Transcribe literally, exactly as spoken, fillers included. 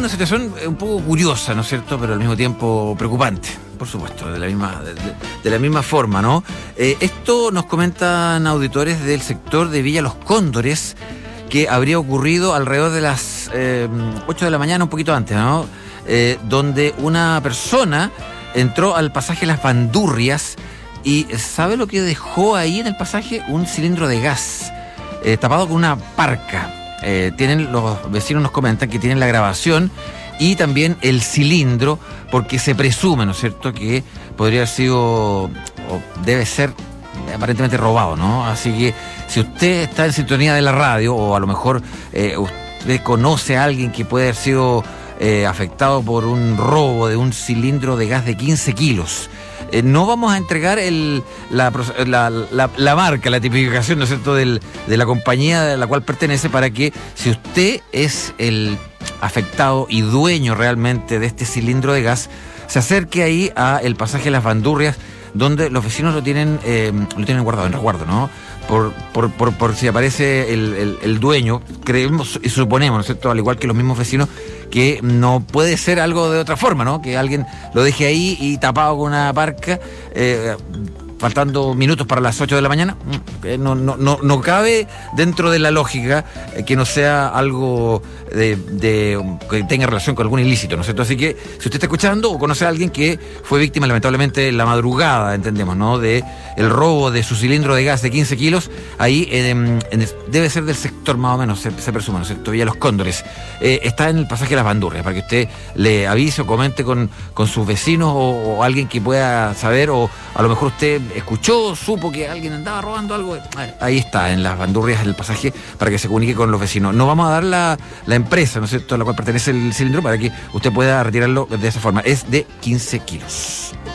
una situación un poco curiosa, ¿no es cierto?, pero al mismo tiempo preocupante, por supuesto, de la misma, de, de, de la misma forma, ¿no? Eh, esto nos comentan auditores del sector de Villa Los Cóndores, que habría ocurrido alrededor de las eh, ocho de la mañana, un poquito antes, ¿no? Eh, donde una persona entró al pasaje Las Bandurrias y ¿sabe lo que dejó ahí en el pasaje? Un cilindro de gas eh, tapado con una parca. Eh, tienen los vecinos nos comentan que tienen la grabación y también el cilindro, porque se presume, ¿no es cierto?, que podría haber sido o debe ser aparentemente robado, ¿no? Así que si usted está en sintonía de la radio o a lo mejor eh, usted conoce a alguien que puede haber sido eh, afectado por un robo de un cilindro de gas de quince kilos, Eh, no vamos a entregar el, la, la, la, la marca, la tipificación, ¿no es cierto?, del, de la compañía a la cual pertenece, para que si usted es el afectado y dueño realmente de este cilindro de gas, se acerque ahí a el pasaje Las Bandurrias, donde los vecinos lo tienen eh, lo tienen guardado, en resguardo, ¿no? Por, por, por, por si aparece el, el, el dueño, creemos y suponemos, ¿no es cierto?, al igual que los mismos vecinos, que no puede ser algo de otra forma, ¿no? Que alguien lo deje ahí y tapado con una parca, eh, faltando minutos para las ocho de la mañana. No, no, no, no cabe dentro de la lógica que no sea algo de, de que tenga relación con algún ilícito, ¿no es cierto? Así que si usted está escuchando o conoce a alguien que fue víctima lamentablemente en la madrugada, entendemos, ¿no?, de el robo de su cilindro de gas de quince kilos, ahí eh, en, debe ser del sector más o menos, se, se presume, ¿no es cierto?, Villa Los Cóndores. Eh, está en el pasaje Las Bandurrias, para que usted le avise o comente con, con sus vecinos o, o alguien que pueda saber, o a lo mejor usted escuchó, supo que alguien andaba robando algo. Ahí está, en Las Bandurrias, el pasaje, para que se comunique con los vecinos. No vamos a dar la, la empresa, ¿no es cierto?, a la cual pertenece el cilindro, para que usted pueda retirarlo de esa forma. Es de quince kilos.